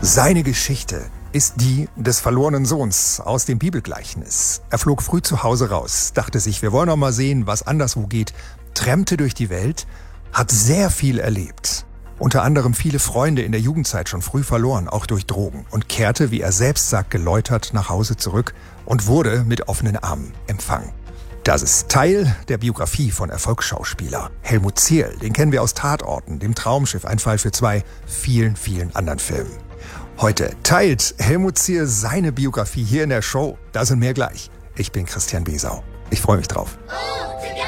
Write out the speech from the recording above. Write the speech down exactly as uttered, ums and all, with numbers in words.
Seine Geschichte ist die des verlorenen Sohns aus dem Bibelgleichnis. Er flog früh zu Hause raus, dachte sich, wir wollen noch mal sehen, was anderswo geht, trennte durch die Welt, hat sehr viel erlebt. Unter anderem viele Freunde in der Jugendzeit schon früh verloren, auch durch Drogen, und kehrte, wie er selbst sagt, geläutert nach Hause zurück und wurde mit offenen Armen empfangen. Das ist Teil der Biografie von Erfolgsschauspieler Helmut Zierl. Den kennen wir aus Tatorten, dem Traumschiff, ein Fall für zwei, vielen, vielen anderen Filmen. Heute teilt Helmut Zierl seine Biografie hier in der Show. Da sind mehr gleich. Ich bin Christian Besau. Ich freue mich drauf.